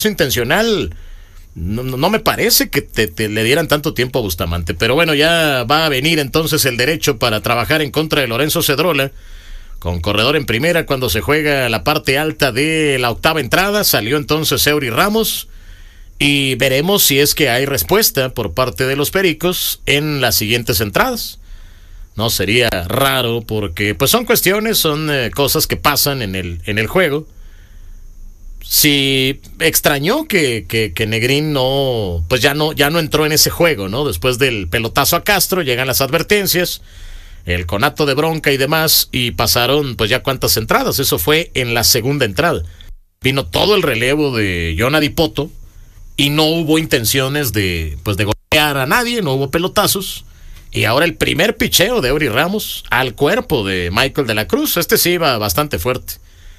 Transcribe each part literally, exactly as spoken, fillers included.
intencional, no, no me parece que te, te le dieran tanto tiempo a Bustamante. Pero bueno, ya va a venir entonces el derecho para trabajar en contra de Lorenzo Cedrola, con corredor en primera cuando se juega la parte alta de la octava entrada. Salió entonces Eury Ramos y veremos si es que hay respuesta por parte de los Pericos en las siguientes entradas. No sería raro porque pues son cuestiones, son eh, cosas que pasan en el, en el juego. Si extrañó que, que, que Negrín no, pues ya no, ya no entró en ese juego, ¿no? Después del pelotazo a Castro, llegan las advertencias, el conato de bronca y demás, y pasaron, pues ya cuántas entradas. Eso fue en la segunda entrada. Vino todo el relevo de Jonah Dipoto y no hubo intenciones de, pues de golpear a nadie, no hubo pelotazos. Y ahora el primer picheo de Eury Ramos al cuerpo de Michael de la Cruz. Este sí iba bastante fuerte.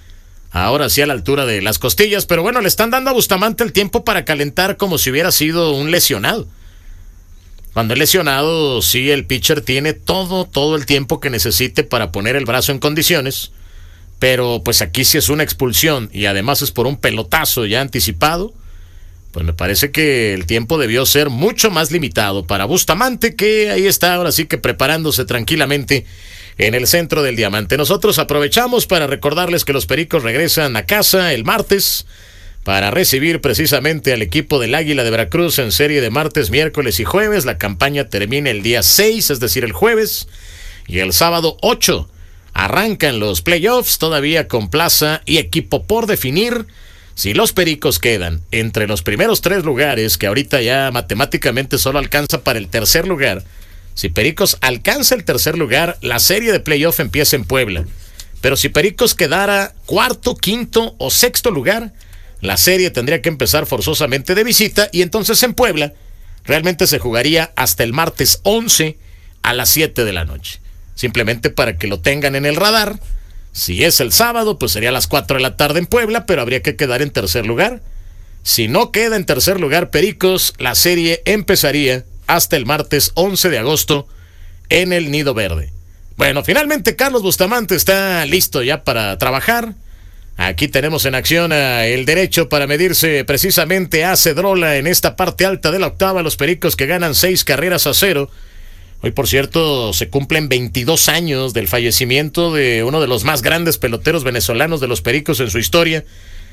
Ahora sí a la altura de las costillas, pero bueno, le están dando a Bustamante el tiempo para calentar como si hubiera sido un lesionado. Cuando es lesionado, sí, el pitcher tiene todo, todo el tiempo que necesite para poner el brazo en condiciones, pero pues aquí sí es una expulsión y además es por un pelotazo ya anticipado. Pues me parece que el tiempo debió ser mucho más limitado para Bustamante, que ahí está ahora sí que preparándose tranquilamente en el centro del diamante. Nosotros aprovechamos para recordarles que los Pericos regresan a casa el martes para recibir precisamente al equipo del Águila de Veracruz en serie de martes, miércoles y jueves. La campaña termina el día seis, es decir, el jueves, y el sábado ocho arrancan los playoffs, todavía con plaza y equipo por definir. Si los Pericos quedan entre los primeros tres lugares, que ahorita ya matemáticamente solo alcanza para el tercer lugar, si Pericos alcanza el tercer lugar, la serie de playoff empieza en Puebla. Pero si Pericos quedara cuarto, quinto o sexto lugar, la serie tendría que empezar forzosamente de visita, y entonces en Puebla realmente se jugaría hasta el martes once a las siete de la noche. Simplemente para que lo tengan en el radar. Si es el sábado, pues sería a las cuatro de la tarde en Puebla, pero habría que quedar en tercer lugar. Si no queda en tercer lugar Pericos, la serie empezaría hasta el martes once de agosto en el Nido Verde. Bueno, finalmente Carlos Bustamante está listo ya para trabajar. Aquí tenemos en acción a el derecho para medirse precisamente a Cedrola en esta parte alta de la octava. Los Pericos que ganan seis carreras a cero. Hoy, por cierto, se cumplen veintidós años del fallecimiento de uno de los más grandes peloteros venezolanos de los Pericos en su historia.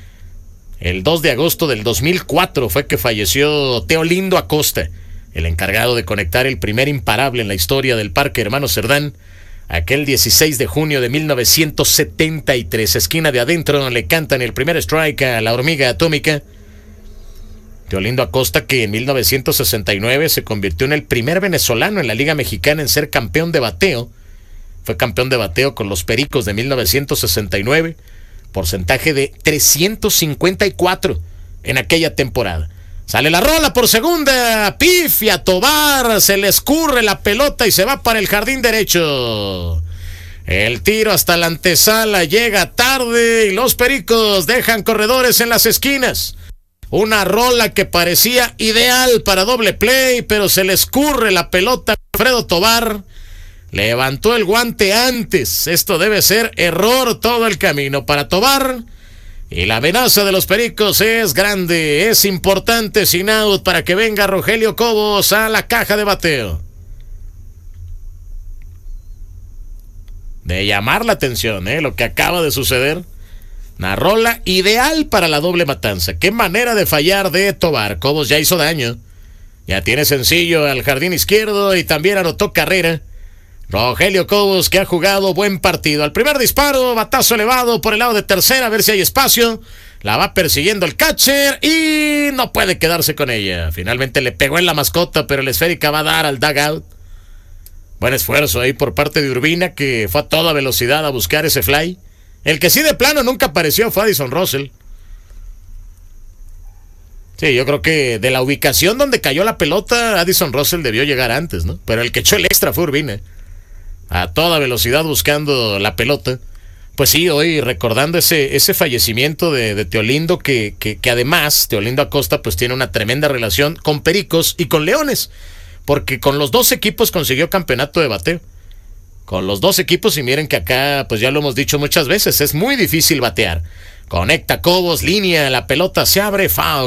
El dos de agosto del dos mil cuatro fue que falleció Teolindo Acosta, el encargado de conectar el primer imparable en la historia del Parque Hermano Cerdán. Aquel dieciséis de junio de mil novecientos setenta y tres, esquina de adentro, le cantan el primer strike a la hormiga atómica. Teolindo Acosta, que en mil novecientos sesenta y nueve se convirtió en el primer venezolano en la Liga Mexicana en ser campeón de bateo. Fue campeón de bateo con los Pericos de mil novecientos sesenta y nueve. Porcentaje de trescientos cincuenta y cuatro en aquella temporada. Sale la rola por segunda, pifia Tobar, se le escurre la pelota y se va para el jardín derecho. El tiro hasta la antesala llega tarde y los Pericos dejan corredores en las esquinas. Una rola que parecía ideal para doble play, pero se le escurre la pelota a Alfredo Tobar. Levantó el guante antes. Esto debe ser error todo el camino para Tobar. Y la amenaza de los Pericos es grande, es importante, sin out, para que venga Rogelio Cobos a la caja de bateo. De llamar la atención, ¿eh? Lo que acaba de suceder. Una rola ideal para la doble matanza. Qué manera de fallar de Tobar. Cobos ya hizo daño. Ya tiene sencillo al jardín izquierdo y también anotó carrera. Rogelio Cobos, que ha jugado buen partido. Al primer disparo, batazo elevado por el lado de tercera, a ver si hay espacio. La va persiguiendo el catcher y no puede quedarse con ella. Finalmente le pegó en la mascota, pero la esférica va a dar al dugout. Buen esfuerzo ahí por parte de Urbina, que fue a toda velocidad a buscar ese fly. El que sí de plano nunca apareció fue Addison Russell. Sí, yo creo que de la ubicación donde cayó la pelota, Addison Russell debió llegar antes, ¿no? Pero el que echó el extra fue Urbina. A toda velocidad buscando la pelota. Pues sí, hoy recordando ese, ese fallecimiento de, de Teolindo, que, que, que además Teolindo Acosta pues tiene una tremenda relación con Pericos y con Leones, porque con los dos equipos consiguió campeonato de bateo. Con los dos equipos, y miren que acá, pues ya lo hemos dicho muchas veces, es muy difícil batear. Conecta Cobos, línea, la pelota se abre, foul.